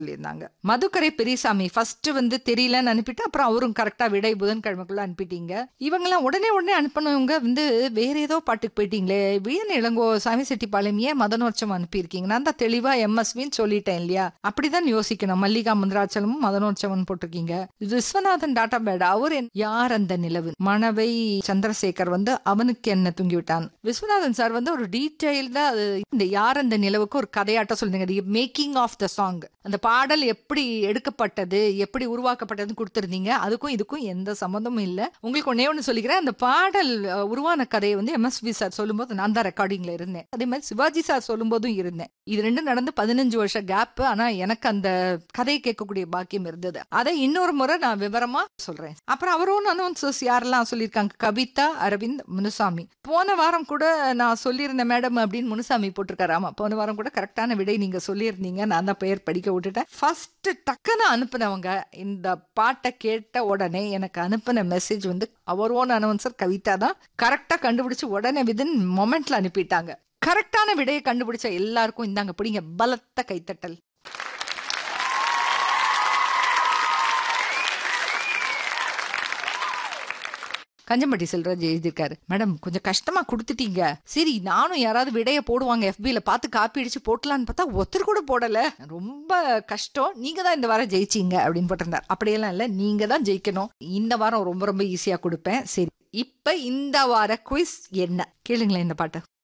சொல்லியிருந்தாங்க. மதுக்கரை பெரியசாமி ஃபர்ஸ்ட் தெரியலன்னு அனுப்பிட்டு அப்புறம் அவரும் கரெக்டா விடை புதன்கிழமைக்குள்ள அனுப்பிட்டீங்க. இவங்கெல்லாம் உடனே அனுப்பினவங்க வேற ஏதோ பாட்டுக்கு போயிட்டீங்களே. வீண் இளங்கோ சாமி செட்டிப்பாளையம் ஏன் மதனோற்சவம் அனுப்பியிருக்கீங்க? நான் தான் தெளிவா எம்எஸ்வின்னு சொல்லிட்டேன் இல்லையா? அப்படிதான் யோசிக்கணும். மல்லிகா முந்திராச்சலமும் மதனோற்சவம் போட்டிருக்கீங்க. விஸ்வநாதன் டாட்டா பேட் அவர் யார் அந்த நிலவு மணவை சந்திரசேகர் அவனுக்கு என்ன தூங்கிவிட்டான். விஸ்வநாதன் சார் ஒரு டீடைல்டா இந்த யார் அந்த நிலவுக்கு ஒரு கதையாட்டம் சொல்லுங்க. மேக்கிங் ஆஃப் த சாங், அந்த பாடல் எப்படி எடுக்கப்பட்டது, எப்படி உருவாக்கப்பட்டதுன்னு கொடுத்திருந்தீங்க. அதுக்கும் இதுக்கும் எந்த சம்மந்தமும் இல்ல. உங்களுக்கு ஒன்னே ஒன்னு சொல்லிக்கிறேன். அந்த பாடல் உருவான கதையை எம்எஸ்வி சார் சொல்லும்போது நான் தான் ரெக்கார்டிங்ல இருந்தேன். அதே மாதிரி சிவாஜி சார் சொல்லும் போதும் இருந்தேன். இது ரெண்டும் நடந்து 15 வருஷம் கேப். ஆனா எனக்கு அந்த கதையை கேட்கக்கூடிய பாக்கியம் இருந்தது. அதை இன்னொரு முறை நான் விவரமா சொல்றேன். அப்புறம் அவரும் அனௌன்சர்ஸ் யாரெல்லாம் சொல்லியிருக்காங்க, கவிதா, அரவிந்த், முனுசாமி. போன வாரம் கூட நான் சொல்லியிருந்தேன் மேடம் அப்படின்னு முனுசாமி போட்டிருக்காரு. ஆமா, போன வாரம் கூட கரெக்டான விடை நீங்க சொல்லியிருந்தீங்க. நான் தான் பெயர் படிக்க விட்டுட்டேன். ஃபர்ஸ்ட் டக்குன்னு அனுப்புனவங்க இந்த பாட்டை கேட்ட உடனே எனக்கு அனுப்பின மெசேஜ் அவர் ஓன் அனௌன்சர் கவிதா தான். கரெக்டா கண்டுபிடிச்சு உடனே விதின் மொமெண்ட்ல அனுப்பிட்டாங்க. கரெக்டான விடையை கண்டுபிடிச்ச எல்லாருக்கும் இந்தாங்க பிடிங்க பலத்த கைத்தட்டல். கஞ்சம்பட்டி செல்வராஜ் எழுதியிருக்காரு, மேடம் கொஞ்சம் கஷ்டமா கொடுத்துட்டீங்க. சரி நானும் யாராவது விடைய போடுவாங்க எஃபில பார்த்து காப்பி அடிச்சு போட்டலான்னு பார்த்தா ஒருத்தர் கூட போடல. ரொம்ப கஷ்டம், நீங்க தான் இந்த வாரம் ஜெயிச்சீங்க அப்படின்னு போட்டிருந்தார். அப்படியெல்லாம் இல்ல, நீங்க தான் ஜெயிக்கணும். இந்த வாரம் ரொம்ப ரொம்ப ஈஸியா கொடுப்பேன். சரி, இப்ப இந்த வார குவிஸ் என்ன கேளுங்களேன். இந்த பாட்டு